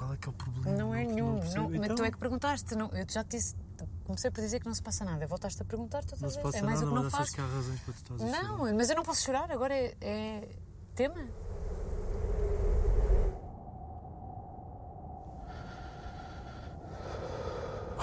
qual é que é o problema? Não é nenhum. Mas Então, tu é que perguntaste. Não, eu já te disse. Comecei por dizer que não se passa nada. Voltaste a perguntar, tu não estás se a passa dizer. É mais nada, o que não mas achas faço. que há razões para tu estás a chorar? Não, mas eu não posso chorar. Agora é tema.